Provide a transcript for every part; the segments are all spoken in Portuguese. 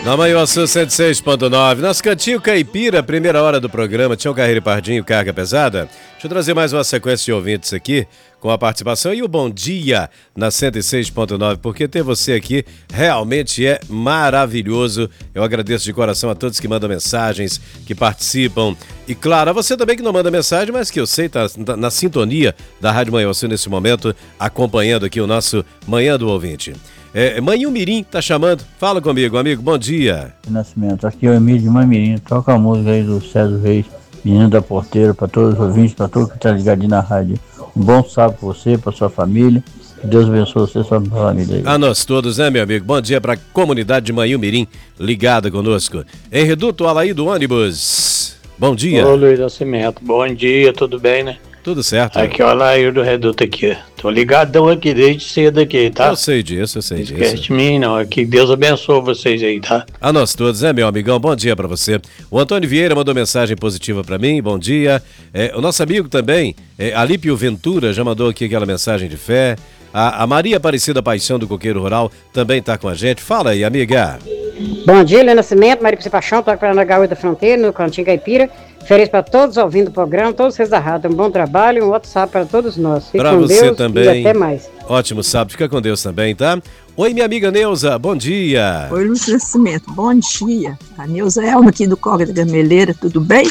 Na Manhã Sul 106.9, nosso cantinho caipira, primeira hora do programa, Tião Carreiro e Pardinho, carga pesada. Deixa eu trazer mais uma sequência de ouvintes aqui, com a participação e o bom dia na 106.9, porque ter você aqui realmente é maravilhoso. Eu agradeço de coração a todos que mandam mensagens, que participam. E claro, a você também que não manda mensagem, mas que eu sei, tá na sintonia da Rádio Manhã Sul nesse momento, acompanhando aqui o nosso Manhã do Ouvinte. Manhã Mirim tá chamando. Fala comigo, amigo. Bom dia. Nascimento. Aqui é o Emílio de Mamirim. Toca a música aí do César Reis, Menino da Porteira, para todos os ouvintes, para todo que tá ligadinho na rádio. Um bom sábado para você, para sua família. Que Deus abençoe você e sua família aí. A nós todos, né, meu amigo? Bom dia para a comunidade de Manhã Mirim ligada conosco. Em Reduto, Alaí do ônibus. Bom dia. Ô, Luiz Nascimento. Bom dia, tudo bem, né? Tudo certo. Aqui é o Alair do Reduto aqui. Tô ligadão aqui desde cedo aqui, tá? Eu sei disso. Esquece de mim, não. Aqui Deus abençoe vocês aí, tá? A nós todos, né, meu amigão? Bom dia pra você. O Antônio Vieira mandou mensagem positiva pra mim. Bom dia. O nosso amigo também, Alípio Ventura, já mandou aqui aquela mensagem de fé. A Maria Aparecida Paixão do Coqueiro Rural também tá com a gente. Fala aí, amiga. Bom dia, Helena Nascimento, Maria Aparecida Paixão, toca para na Gaúcha da Fronteira, no Cantinho Caipira. Feliz para todos ouvindo o programa, todos vocês da rádio. Um bom trabalho, um WhatsApp para todos nós. Fique com você Deus também. E até mais. Ótimo sábado, fica com Deus também, tá? Oi, minha amiga Neuza, bom dia. Oi, Luiz Nascimento, bom dia. A Neuza Elma aqui do Corre da Gameleira, tudo bem?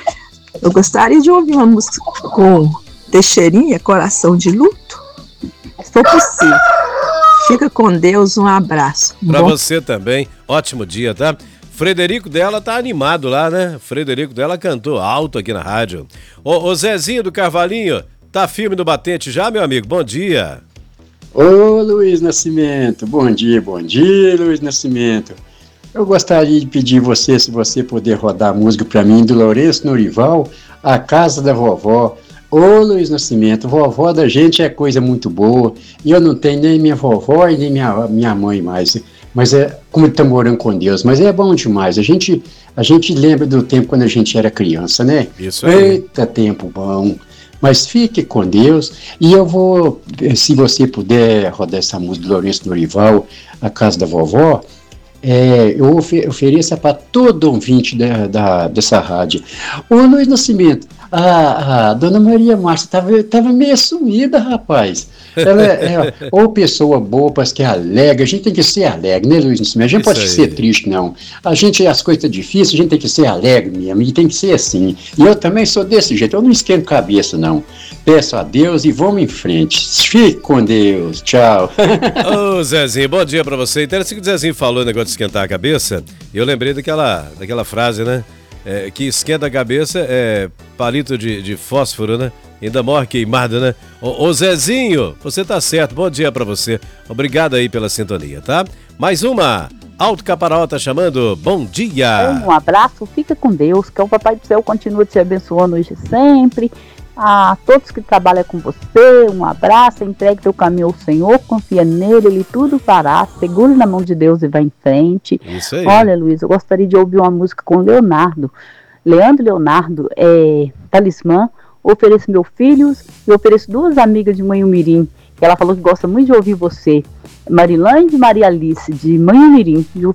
Eu gostaria de ouvir uma música com Teixeirinha, Coração de Luto, se for possível. Fica com Deus, um abraço. Pra você também, ótimo dia, tá? Frederico dela tá animado lá, né? Frederico dela cantou alto aqui na rádio. Ô Zezinho do Carvalhinho, tá firme no batente já, meu amigo? Bom dia. Ô Luiz Nascimento, bom dia, Luiz Nascimento. Eu gostaria de pedir você, se você puder rodar a música pra mim, do Lourenço Norival, A Casa da Vovó. Ô Luiz Nascimento, vovó da gente é coisa muito boa, e eu não tenho nem minha vovó e nem minha mãe mais, mas é como está morando com Deus, mas é bom demais, a gente lembra do tempo quando a gente era criança, né? Isso aí. Eita, tempo bom, mas fique com Deus, e eu vou, se você puder rodar essa música do Lourenço Norival, A Casa da Vovó, eu ofereço para todo ouvinte dessa rádio. Ô Luiz Nascimento, a dona Maria Márcia tava meio sumida, rapaz. Ela ou pessoa boa, parece que é alegre. A gente tem que ser alegre, né, Luiz Nascimento? A gente não pode ser triste, não. As coisas estão difíceis, a gente tem que ser alegre mesmo, e tem que ser assim. E eu também sou desse jeito, eu não esquento cabeça, não. Peço a Deus e vamos em frente. Fique com Deus, tchau. Ô Zezinho, bom dia pra você. Interessante que o Zezinho falou o negócio de esquentar a cabeça, e eu lembrei daquela frase, né? Que esquenta a cabeça é palito de fósforo, né? Ainda morre queimada, né? Ô Zezinho, você tá certo, bom dia pra você. Obrigado aí pela sintonia, tá? Mais uma, Alto Caparaó tá chamando, bom dia. Um abraço, fica com Deus, que o Papai do Céu continua te abençoando hoje sempre. A todos que trabalham com você, um abraço, entregue teu caminho ao Senhor, confia nele, ele tudo fará, segure na mão de Deus e vai em frente. Isso aí. Olha, Luiz, eu gostaria de ouvir uma música com Leandro Leonardo, Talismã. Ofereço meus filhos e ofereço duas amigas de Manhã Mirim, que ela falou que gosta muito de ouvir você, Marilane e Maria Alice, de Manhã Mirim, e